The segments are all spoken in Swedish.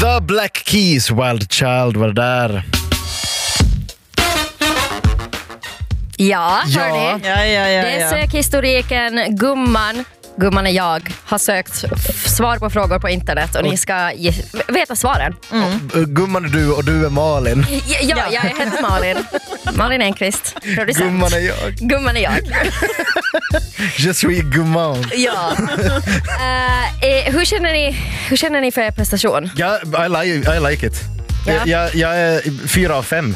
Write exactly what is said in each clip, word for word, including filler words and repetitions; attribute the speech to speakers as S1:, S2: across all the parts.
S1: The Black Keys, Wild Child var där.
S2: Ja,
S1: Ja.
S2: hörni.
S3: Ja, ja, ja,
S2: Det är
S3: ja.
S2: sökhistoriken Gumman. Gumman är jag. Har sökt f- svar på frågor på internet och ni ska ge, veta svaren.
S1: Mm. Gumman är du och du är Malin.
S2: Ja, ja, jag heter Malin. Malin Enqvist, producent.
S1: Gumman är jag.
S2: Gumman är jag.
S1: Je suis gumman.
S2: Ja. Uh, eh, hur, känner ni, hur känner ni för er prestation?
S1: Ja, I like, I like it.
S2: Ja.
S1: Jag, jag, jag är fyra av fem.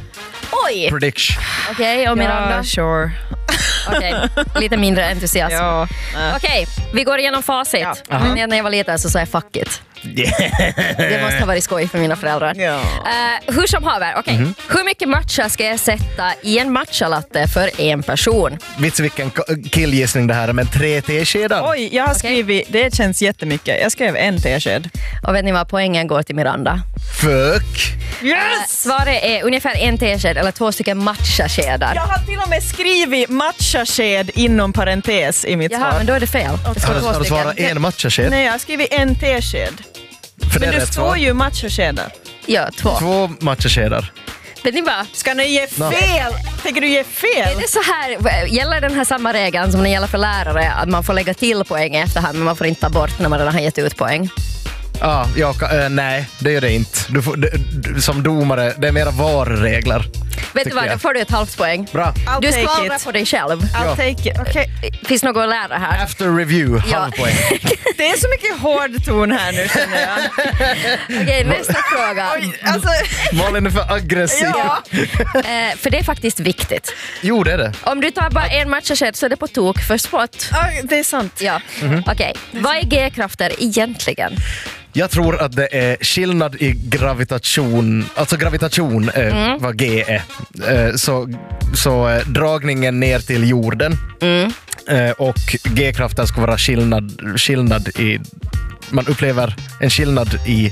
S2: Oj!
S1: Prediction.
S2: Okej, okay, och Miranda?
S3: Ja, sure.
S2: Okej, okay. Lite mindre entusiasm.
S3: Ja.
S2: Okej, okay, vi går igenom facit.
S3: Ja.
S2: Men när jag var liten så sa jag fuck it.
S1: Yeah.
S2: Det måste ha varit skoj för mina föräldrar.
S3: Ja.
S2: Uh, hur som haver, okej. Okay. Mm-hmm. Hur mycket matcha ska jag sätta i en matchalatte för en person?
S1: Vet du vilken killgissning det här är, men tre teskedar?
S3: Oj, jag har
S2: Okay.
S3: skrivit, det känns jättemycket. Jag skrev en tesked.
S2: Och vet ni vad, poängen går till Miranda.
S1: Fuck.
S2: Uh, svaret är ungefär en tesked eller två stycken matcha-skedar.
S3: Jag har till och med skrivit matcha-sked inom parentes i mitt
S2: Jaha,
S3: svar.
S2: men då är det fel. Det ska
S1: Har,
S2: vara
S1: du-
S2: två
S1: har du
S2: stycken.
S1: svarat en matchasked?
S3: Nej, jag har skrivit en tesked.
S1: För
S3: Men
S1: det är
S3: det
S1: rätt
S3: står
S1: svar.
S3: ju matcha-skedar.
S2: Ja, två.
S1: Två matchaskedar.
S2: Vet ni vad?
S3: Ska ni ge
S1: No.
S3: fel? Tänker du ge
S2: Är
S3: fel?
S2: det så här, gäller den här samma regeln som den gäller för lärare, att man får lägga till poäng i efterhand men man får inte ta bort när man redan har gett ut poäng?
S1: Ah, ja, äh, nej, det gör det inte. Du får, du, du, som domare, det är mera varregler.
S2: Vet du vad,
S1: jag.
S2: då får du ett halvt poäng.
S1: Bra.
S3: I'll
S2: Du
S3: take
S2: skvallrar
S3: it.
S2: på dig själv.
S3: I'll
S1: Ja.
S3: take it. Okay.
S2: Finns något att lära här?
S1: After review,
S2: Ja.
S1: halv poäng.
S3: Det är så mycket hård ton här nu, känner jag.
S2: Okej, nästa fråga.
S3: Oj, alltså,
S1: Malin är för aggressiv.
S3: ja.
S2: Eh, för det är faktiskt viktigt.
S1: Jo, det är det.
S2: Om du tar bara en matchsked så är det på tok för sport.
S3: Oj, det är sant.
S2: Ja, okej. Vad är G-krafter egentligen?
S1: Jag tror att det är skillnad i gravitation, alltså gravitation eh,
S2: Mm.
S1: vad G är. Eh, så så eh, dragningen ner till jorden
S2: Mm.
S1: eh, och G-kraften ska vara skillnad, skillnad i, man upplever en skillnad i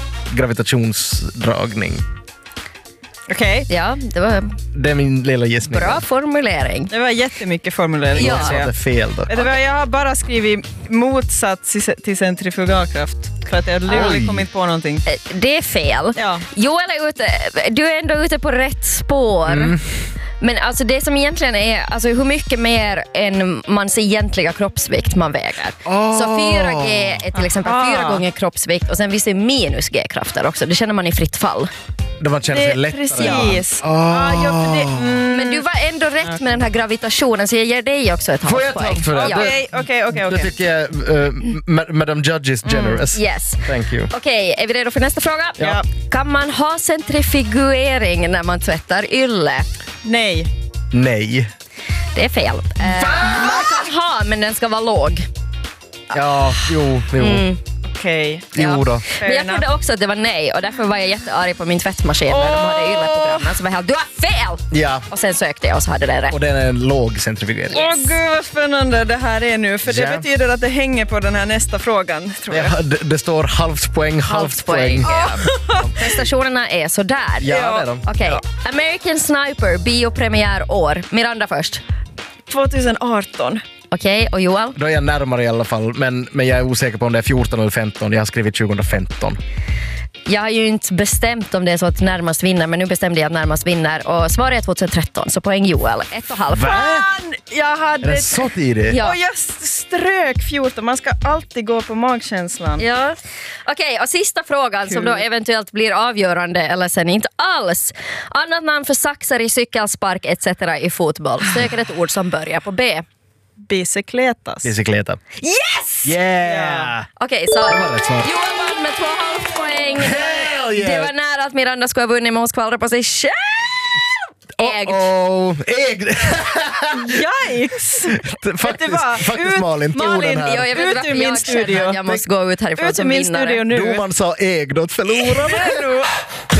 S1: gravitationsdragning.
S3: Okej.
S2: Ja, det var
S1: Det är min lilla gissning.
S2: bra formulering.
S3: Det var jättemycket formuleringar.
S2: Ja.
S1: Så att det är fel då.
S3: Vet du vad, jag har bara skrivit motsats till centrifugalkraft. För att jag aldrig
S1: Oj.
S3: kommit på någonting.
S2: Eh, Det är fel.
S3: Ja.
S2: Joel är ute, du är ändå ute på rätt spår.
S1: Mm.
S2: Men alltså det som egentligen är, alltså hur mycket mer än mans egentliga kroppsvikt man väger.
S1: Oh.
S2: Så fyra G är till exempel
S3: Aha.
S2: fyra gånger kroppsvikt och sen finns det minus G-krafter också. Det känner man i fritt fall.
S1: Då man känner
S3: Det
S1: sig
S3: är
S1: lättare.
S3: precis.
S1: Ah.
S3: Ah, ja, för det, mm.
S2: Men du var ändå rätt med den här gravitationen så jag ger dig också ett
S1: Får jag
S2: halvt
S1: ett
S2: poäng.
S1: halvt för det?
S2: Ja.
S3: Okej, okej, okej,
S1: Det
S3: okej.
S1: tycker jag, uh, Madam Judge is generous.
S2: Yes.
S1: Thank you.
S2: Okej, är vi redo för nästa fråga?
S3: Ja.
S2: Kan man ha centrifugering när man tvättar ylle?
S3: Nej.
S1: Nej.
S2: Det är fel. Eh, man kan ha, men den ska vara låg.
S1: Ja, jo, jo.
S2: Mm.
S3: Okej.
S1: Jo då.
S2: Men jag trodde också att det var nej och därför var jag jättearg på min tvättmaskin när de hade ylleprogrammen. Så var jag helt, du har fel!
S1: Ja,
S2: Och sen sökte jag och så hade det rätt.
S1: och den är en låg centrifugering.
S3: Åh gud vad spännande det här är nu. För det
S1: Ja.
S3: betyder att det hänger på den här nästa frågan, tror jag.
S1: Ja, det, det står halvt poäng, halvt poäng.
S2: Ja. Prestationerna är sådär.
S1: Ja, det är de.
S2: Okej, American Sniper, biopremiär år. Miranda först.
S3: tjugoarton.
S2: Okej, och Joel?
S1: Då är jag närmare i alla fall, men, men jag är osäker på om det är fjorton eller femton. Jag har skrivit tjugohundrafemton.
S2: Jag har ju inte bestämt om det är så att närmast vinner, men nu bestämde jag att närmast vinner. Och svaret är tjugotretton, så poäng Joel. Ett och halvt.
S3: Fan! Jag
S1: Är
S3: hade...
S1: det så tidigt?
S2: Ja.
S3: Och jag strök fjorton. Man ska alltid gå på magkänslan.
S2: Ja. Okej, och sista frågan som då eventuellt blir avgörande eller sen inte alls. Annat namn för saxar i cykelspark et cetera i fotboll. Söker ett ord som börjar på B.
S3: Bicicletas.
S1: Bicykleta.
S2: Yes!
S1: Yeah!
S2: Okej, så
S1: Det var rätt svar.
S2: Joel vann med två halvt poäng.
S1: Hell yeah!
S2: Det var nära att Miranda skulle ha vunnit, men hon skvallrar på sig själv. Ägd.
S1: Oh, ägd!
S3: Yikes!
S1: faktiskt,
S3: vad?
S1: faktiskt
S3: Ut-
S1: Malin tog
S3: Malin,
S1: den här.
S2: Jo, jag vet
S3: Ut
S2: varför
S3: ur min
S2: jag känner
S3: studio.
S2: att jag måste gå ut härifrån
S3: Ut ur
S2: som
S3: min
S2: vinnare.
S3: studio nu.
S1: Domaren sa ägd åt förloraren.